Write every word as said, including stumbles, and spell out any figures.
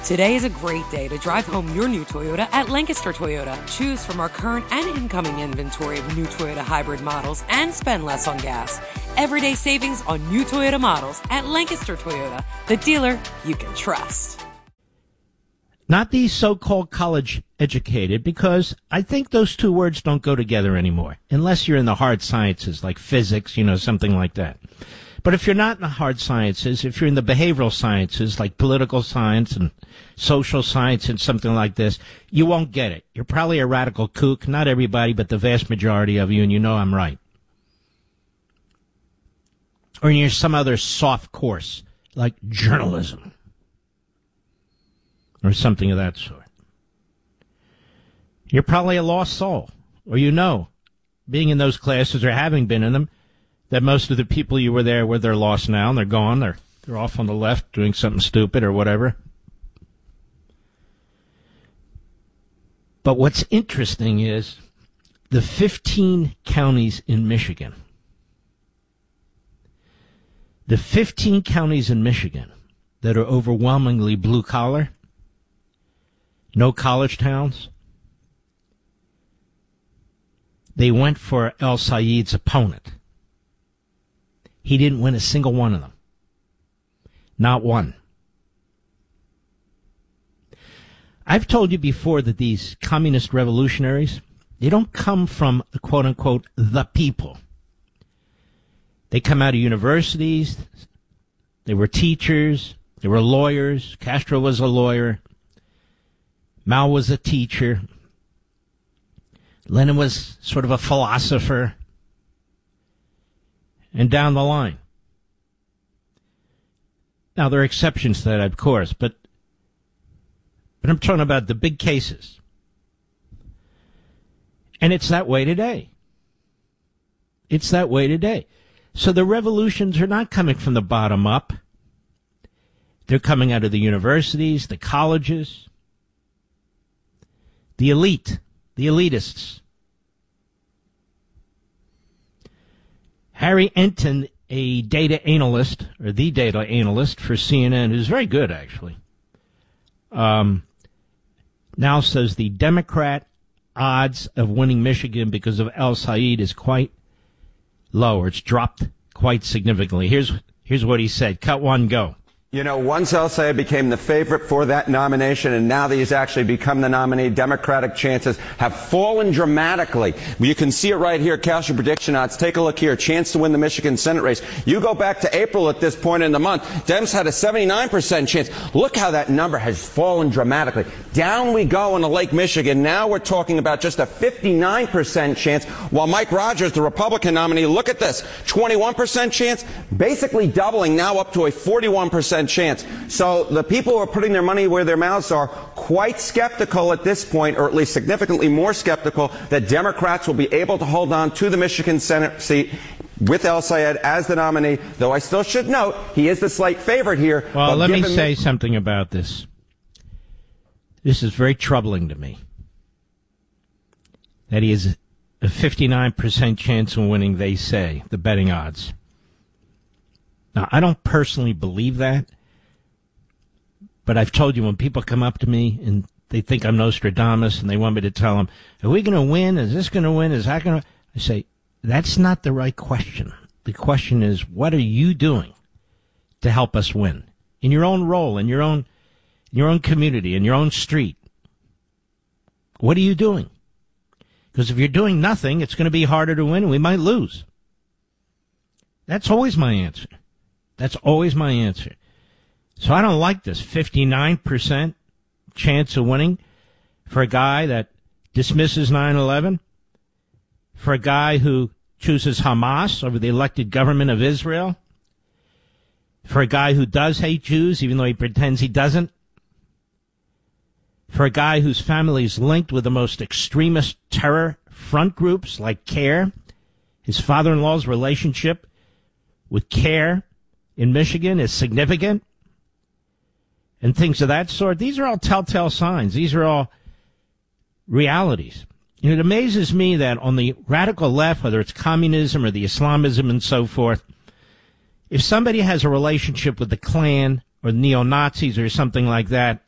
Today is a great day to drive home your new Toyota at Lancaster Toyota. Choose from our current and incoming inventory of new Toyota hybrid models and spend less on gas. Everyday savings on new Toyota models at Lancaster Toyota, the dealer you can trust. Not these so-called college educated, because I think those two words don't go together anymore, unless you're in the hard sciences like physics, you know, something like that. But if you're not in the hard sciences, if you're in the behavioral sciences like political science and social science and something like this, you won't get it. You're probably a radical kook. Not everybody, but the vast majority of you, and you know I'm right. Or you're some other soft course like journalism or something of that sort. You're probably a lost soul, or you know, being in those classes or having been in them, that most of the people you were there with, they're lost now, and they're gone. They're, they're off on the left doing something stupid or whatever. But what's interesting is the fifteen counties in Michigan. The fifteen counties in Michigan that are overwhelmingly blue-collar, no college towns, they went for El Sayed's opponent. He didn't win a single one of them. Not one. I've told you before that these communist revolutionaries, they don't come from, quote-unquote, the people. They come out of universities. They were teachers. They were lawyers. Castro was a lawyer. Mao was a teacher. Lenin was sort of a philosopher. And down the line. Now, there are exceptions to that, of course, but, but I'm talking about the big cases. And it's that way today. It's that way today. So the revolutions are not coming from the bottom up. They're coming out of the universities, the colleges, the elite, the elitists. Harry Enton, a data analyst, or the data analyst for C N N, who's very good, actually, um, now says the Democrat odds of winning Michigan because of El Sayed is quite low, or it's dropped quite significantly. Here's, here's what he said. Cut one, go. You know, once El Sayed became the favorite for that nomination, and now that he's actually become the nominee, Democratic chances have fallen dramatically. You can see it right here, cast your prediction odds. Take a look here, chance to win the Michigan Senate race. You go back to April at this point in the month, Dems had a seventy-nine percent chance. Look how that number has fallen dramatically. Down we go into Lake Michigan. Now we're talking about just a fifty-nine percent chance, while Mike Rogers, the Republican nominee, look at this, twenty-one percent chance, basically doubling, now up to a forty-one percent chance. So the people who are putting their money where their mouths are quite skeptical at this point, or at least significantly more skeptical, that Democrats will be able to hold on to the Michigan Senate seat with El Sayed as the nominee, though I still should note he is the slight favorite here. Well, let me say something about this. This is very troubling to me, that he has a fifty-nine percent chance of winning, they say, the betting odds. Now, I don't personally believe that, but I've told you, when people come up to me and they think I'm Nostradamus and they want me to tell them, are we going to win? Is this going to win? Is that going to... I say, that's not the right question. The question is, what are you doing to help us win? In your own role, in your own, in your own community, in your own street. What are you doing? Because if you're doing nothing, it's going to be harder to win and we might lose. That's always my answer. That's always my answer. So I don't like this fifty-nine percent chance of winning for a guy that dismisses nine eleven, for a guy who chooses Hamas over the elected government of Israel, for a guy who does hate Jews even though he pretends he doesn't, for a guy whose family is linked with the most extremist terror front groups like CARE, his father-in-law's relationship with CARE in Michigan is significant, and things of that sort. These are all telltale signs. These are all realities. And it amazes me that on the radical left, whether it's communism or the Islamism and so forth, if somebody has a relationship with the Klan or neo-Nazis or something like that,